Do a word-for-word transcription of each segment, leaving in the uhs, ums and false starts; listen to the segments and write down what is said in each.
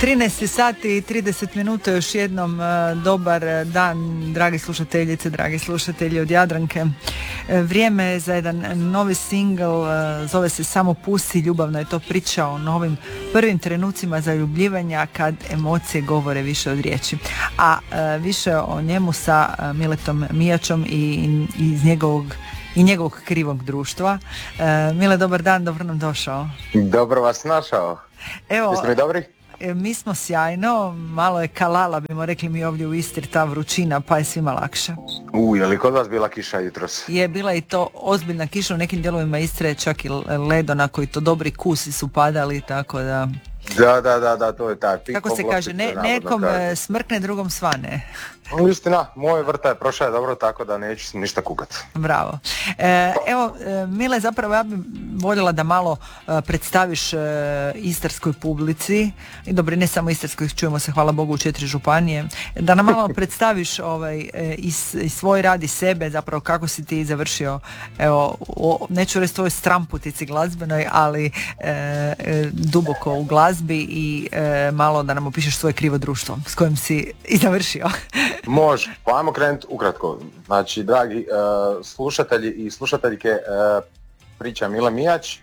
trinaest sati i trideset minuta, još jednom dobar dan, dragi slušateljice, dragi slušatelji od Jadranke. Vrijeme je za jedan novi singl, zove se Samo pusti, ljubavno je to priča o novim prvim trenucima zaljubljivanja kad emocije govore više od riječi. A više o njemu sa Miletom Mijačom i iz njegovog i njegovog krivog društva. Mile, dobar dan, dobro nam došao. Dobro vas našao. Evo, jeste mi dobri? Mi smo sjajno, malo je kalala, bimo rekli mi ovdje u Istri, ta vrućina, pa je svima lakše. U, je li kod vas bila kiša jutros? Je bila i to ozbiljna kiša, u nekim dijelovima Istre čak i ledo na koji to dobri kusi su padali, tako da... Da, da, da, da, to je taj pik. Kako se kaže, ne, nekom smrkne, drugom svane. Istina, moj vrta je prošao je dobro, tako da neću ništa kukat. Bravo. E, evo, Mile, zapravo ja bih voljela da malo predstaviš e, istarskoj publici, i dobro, ne samo istarskoj, čujemo se, hvala Bogu, u četiri županije, da nam malo predstaviš ovaj, i, i svoj rad i sebe, zapravo kako si ti završio, evo, o, neću reći tvojoj stramputici glazbenoj, ali e, e, duboko u glazbi i e, malo da nam opišeš svoje krivo društvo s kojim si i završio. Može, pa ajmo krenuti ukratko. Znači, dragi uh, slušatelji i slušateljke, uh, priča Mile Mijač,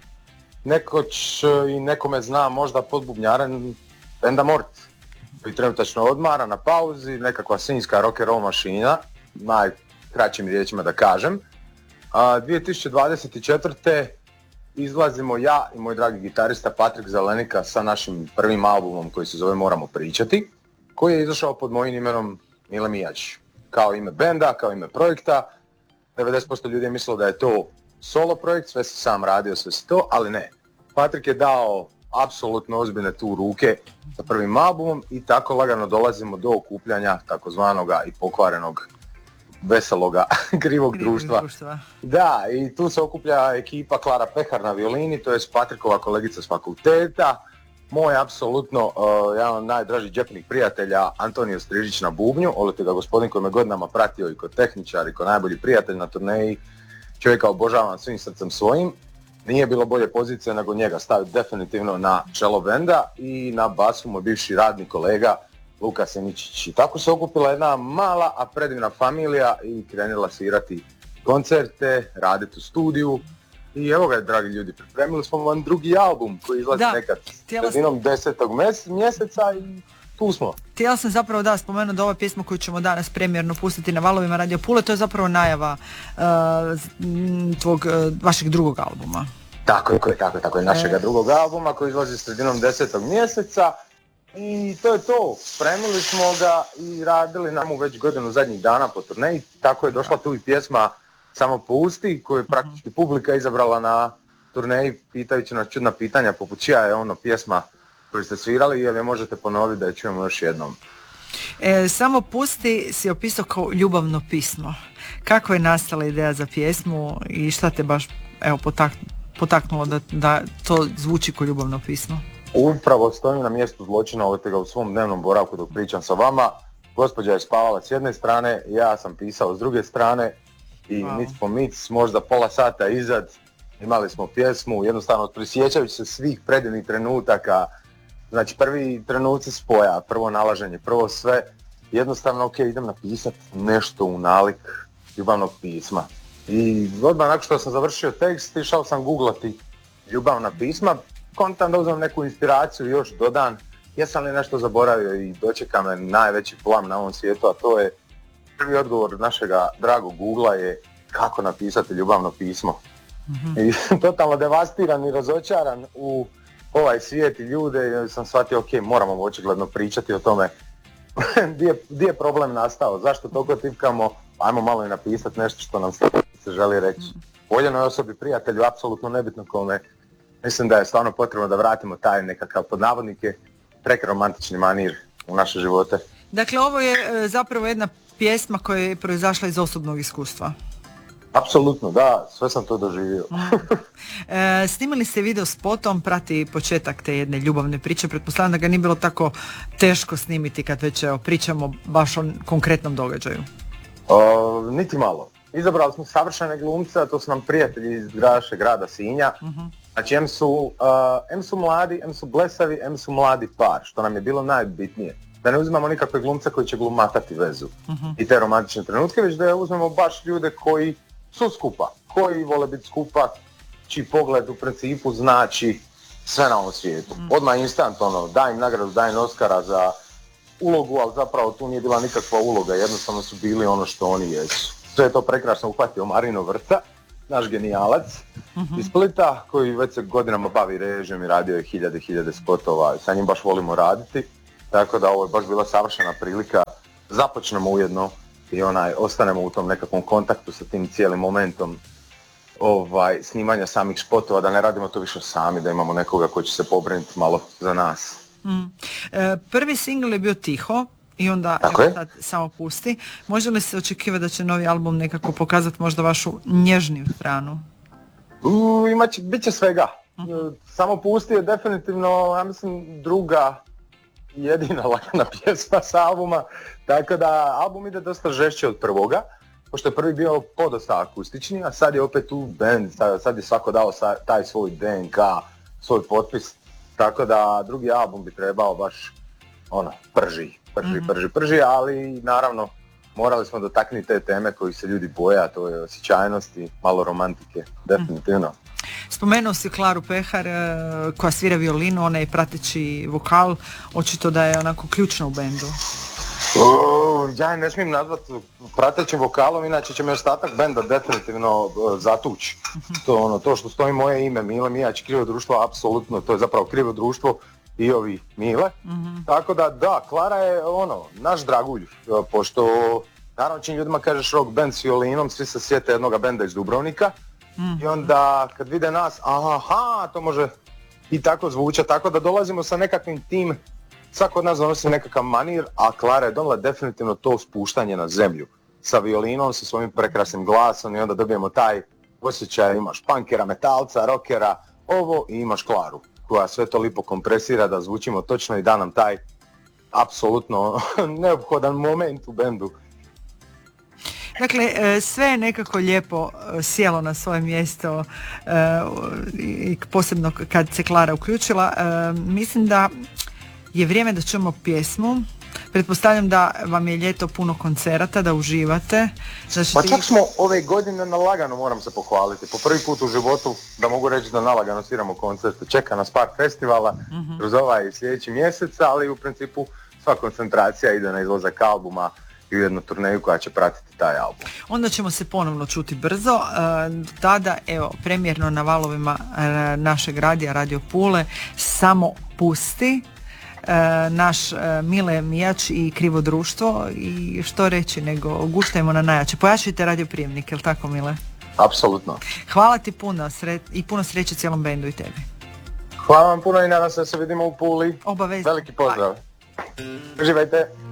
nekoć uh, i nekome zna možda podbubnjaren benda Mort, koji trenutačno odmara na pauzi, nekakva sinjska rock and roll mašina, najkraćim riječima da kažem. Uh, dvije tisuće dvadeset četvrte izlazimo ja i moj dragi gitarista Patrik Zelenika sa našim prvim albumom koji se zove Moramo pričati, koji je izašao pod mojim imenom Mile Mijač. Kao ime benda, kao ime projekta. devedeset posto ljudi je mislilo da je to solo projekt, sve si sam radio, sve si to, ali ne. Patrik je dao apsolutno ozbiljne tu ruke sa prvim albumom i tako lagano dolazimo do okupljanja takozvanoga i pokvarenog veseloga krivog društva. društva. Da, i tu se okuplja ekipa Klara Pehar na violini, to je Patrikova kolegica s fakulteta, moj apsolutno uh, jedan od najdražih džepnih prijatelja Antonio Strižić na bubnju, olete ga gospodin koji me godinama pratio i kod tehničar i kod najbolji prijatelj na turneji, čovjeka obožavam svim srcem svojim, nije bilo bolje pozicije nego njega staviti definitivno na čelo benda i na basu moj bivši radni kolega Luka Seničić. I tako se okupila jedna mala, a predivna familija i krenula svirati koncerte, raditi u studiju. I evo ga, dragi ljudi, pripremili smo vam drugi album koji izlazi da, nekad sredinom desetog mjeseca i tu smo. Htjela sam zapravo da spomenu da ova pjesma koju ćemo danas premijerno pustiti na valovima Radio Pule, to je zapravo najava uh, tvog, uh, vašeg drugog albuma. Tako je, tako je, tako je, našega e... drugog albuma koji izlazi sredinom desetog mjeseca. I to je to, spremili smo ga i radili nam već godinu zadnjih dana po turneji, tako je došla tu i pjesma Samo pusti, koju je praktički publika izabrala na turneji pitajući nas čudna pitanja poput čija je ono pjesma koju ste svirali, jer je možete ponoviti da je čujemo još jednom. E, Samo pusti si opisao kao ljubavno pismo. Kako je nastala ideja za pjesmu i šta te baš evo, potak, potaknulo da, da to zvuči kao ljubavno pismo? Upravo stojim na mjestu zločina, ovdje ga u svom dnevnom boravku dok pričam sa vama. Gospođa je spavala s jedne strane, ja sam pisao s druge strane i wow. Mic po mic, možda pola sata izad, imali smo pjesmu, jednostavno prisjećajući se svih predivnih trenutaka, znači prvi trenuci spoja, prvo nalaženje, prvo sve, jednostavno ok, idem napisati nešto u nalik ljubavnog pisma. I odmah nakon što sam završio tekst, išao sam googlati ljubavna pisma, kontam da uzmem neku inspiraciju i još dodan, jesam li nešto zaboravio i dočeka me najveći plam na ovom svijetu, a to je prvi odgovor našega dragog Googla je kako napisati ljubavno pismo. Mm-hmm. I totalno devastiran i razočaran u ovaj svijet i ljude i sam shvatio ok, moramo očigledno pričati o tome gdje je problem nastao, zašto toliko tipkamo, ajmo malo i napisati nešto što nam se želi reći. Voljenoj osobi, prijatelju, apsolutno nebitno kome. Mislim da je stvarno potrebno da vratimo taj nekakav pod navodnike prekromantični manir u naše živote. Dakle, ovo je zapravo jedna pjesma koja je proizašla iz osobnog iskustva. Apsolutno, da, sve sam to doživio. e, snimali ste video spotom, prati početak te jedne ljubavne priče, pretpostavljam da ga nije bilo tako teško snimiti kad već evo, pričamo baš o konkretnom događaju. O, niti malo. Izabrali smo savršene glumce, to su nam prijatelji iz našeg grada Sinja. Uh-huh. Znači, em su, uh, em su mladi, em su blesavi, em su mladi par, što nam je bilo najbitnije. Da ne uzimamo nikakve glumce koji će glumatati vezu uh-huh. i te romantične trenutke, već da uzmemo baš ljude koji su skupa, koji vole biti skupa, čiji pogled u principu znači sve na ovom svijetu. Uh-huh. Odmah instant, ono, daj im nagradu, daj im Oscara za ulogu, ali zapravo tu nije bila nikakva uloga, jednostavno su bili ono što oni jesu. Sve je to prekrasno uhvatio Marino Vrca, naš genijalac uh-huh. iz Splita, koji već se godinama bavi režijom i radio je hiljade, hiljade spotova i sa njim baš volimo raditi. Tako da ovo je baš bila savršena prilika, započnemo ujedno i onaj, ostanemo u tom nekakvom kontaktu sa tim cijelim momentom ovaj, snimanja samih spotova, da ne radimo to više sami, da imamo nekoga koji će se pobrinuti malo za nas. Mm. E, prvi singl je bio Tiho i onda evo, sad samo pusti. Može li se očekivati da će novi album nekako pokazati možda vašu nježniju stranu? U, imat će, bit će svega. Uh-huh. Samo pusti je definitivno, ja mislim, druga jedina lagana pjesma s albuma, tako da album ide dosta žešće od prvoga, pošto je prvi bio podosta akustični, a sad je opet tu band, sad, sad je svako dao sa, taj svoj D N K, svoj potpis, tako da drugi album bi trebao baš ono, prži, prži, mm-hmm. prži, prži, ali naravno morali smo dotaknuti te teme koji se ljudi boje, a to je osjećajnost i malo romantike, definitivno. Mm-hmm. Spomenuo si Klaru Pehar koja svira violinu, ona je prateći vokal, očito da je onako ključna u bendu. Uh, ja ne smijem nazvati pratećim vokalom, inače će me ostatak benda definitivno uh, zatući. Uh-huh. To, ono, to što stoji moje ime, Mile Mijać, Krivo društvo, apsolutno, to je zapravo Krivo društvo i ovi Mile. Uh-huh. Tako da, da, Klara je ono, naš dragulj, uh, pošto naravno čim ljudima kažeš rock band s violinom, svi se sjete jednoga benda iz Dubrovnika. Mm. I onda kad vide nas, aha, to može i tako zvuča, tako da dolazimo sa nekakvim tim, svako od nas donosi nekakav manir, a Klara je donijela definitivno to spuštanje na zemlju. Sa violinom, sa svojim prekrasnim glasom i onda dobijemo taj osjećaj, imaš punkera, metalca, rockera, ovo i imaš Klaru, koja sve to lipo kompresira da zvučimo točno i da nam taj apsolutno neophodan moment u bendu. Dakle, sve je nekako lijepo sjelo na svoje mjesto i posebno kad se Klara uključila. Mislim da je vrijeme da čujemo pjesmu. Pretpostavljam da vam je ljeto puno koncerata, da uživate. Znači, pa čak smo ove godine na lagano, moram se pohvaliti. Po prvi put u životu da mogu reći da nalagano sviramo koncerte. Čeka nas par festivala uh-huh. kroz ovaj sljedeći mjesec, ali u principu sva koncentracija ide na izlazak albuma i u jednu turneju koja će pratiti taj album. Onda ćemo se ponovno čuti brzo. E, tada, evo, premijerno na valovima e, našeg radija, Radio Pule, Samo pusti, e, naš e, Mile Mijać i Krivo društvo i što reći nego guštajmo na najjače. Pojačajte radio prijemnik, jel tako, Mile? Apsolutno. Hvala ti puno sre- i puno sreće cijelom bendu i tebi. Hvala vam puno i nadam se da se vidimo u Puli. Obavezno. Veliki pozdrav. Uživajte.